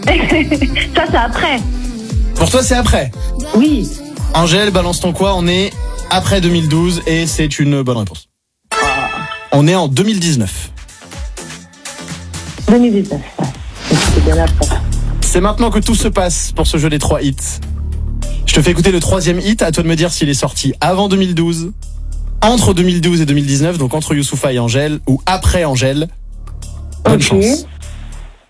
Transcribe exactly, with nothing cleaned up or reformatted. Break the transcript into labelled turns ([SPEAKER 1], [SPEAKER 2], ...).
[SPEAKER 1] Ça, c'est après.
[SPEAKER 2] Pour toi, c'est après.
[SPEAKER 1] Oui.
[SPEAKER 2] Angèle, balance ton quoi? On est après deux mille douze et c'est une bonne réponse. On est en deux mille dix-neuf.
[SPEAKER 1] deux mille dix-neuf, ouais. C'est bien après.
[SPEAKER 2] C'est maintenant que tout se passe pour ce jeu des trois hits. Je te fais écouter le troisième hit, à toi de me dire s'il est sorti avant deux mille douze, entre deux mille douze et deux mille dix-neuf, donc entre Youssoupha et Angèle, ou après Angèle. Bonne
[SPEAKER 1] okay.
[SPEAKER 2] chance.